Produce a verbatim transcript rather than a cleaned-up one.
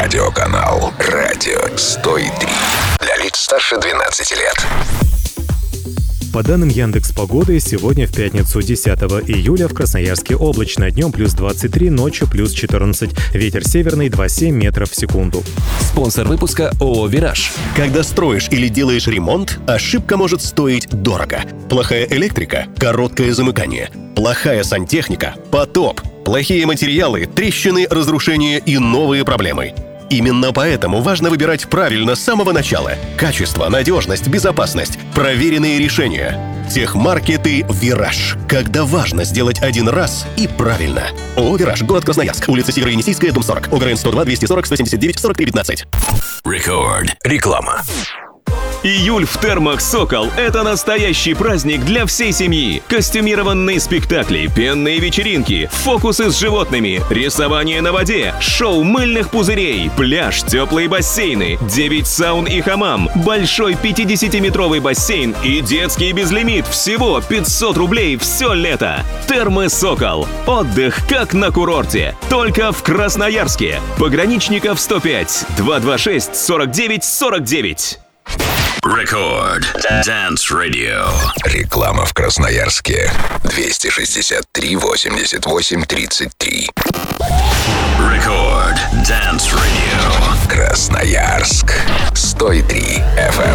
Радиоканал «Радио сто три». Для лиц старше двенадцати лет. По данным Яндекс.Погоды, сегодня в пятницу десятого июля в Красноярске облачно, днем плюс двадцать три, ночью плюс четырнадцать. Ветер северный два целых семь десятых метров в секунду. Спонсор выпуска ООО «Вираж». Когда строишь или делаешь ремонт, ошибка может стоить дорого. Плохая электрика – короткое замыкание. Плохая сантехника – потоп. Плохие материалы – трещины, разрушения и новые проблемы. Именно поэтому важно выбирать правильно с самого начала. Качество, надежность, безопасность, проверенные решения. Техмаркеты «Вираж». Когда важно сделать один раз и правильно. ООО «Вираж», город Красноярск, улица Северо-Енисейская, дом сорок, ОГРН сто два двести сорок сто семьдесят девять сорок три пятнадцать. Рекорд. Реклама. Июль в термах «Сокол» — это настоящий праздник для всей семьи. Костюмированные спектакли, пенные вечеринки, фокусы с животными, рисование на воде, шоу мыльных пузырей, пляж, теплые бассейны, девять саун и хамам, большой пятидесятиметровый бассейн и детский безлимит. Всего пятьсот рублей все лето. Термы «Сокол». Отдых как на курорте. Только в Красноярске. Пограничников сто пять, двести двадцать шесть сорок девять сорок девять. Рекорд. Dance Radio. Реклама в Красноярске. двести шестьдесят три восемьдесят восемь тридцать три. Рекорд. Dance Radio. Красноярск. сто три эф эм.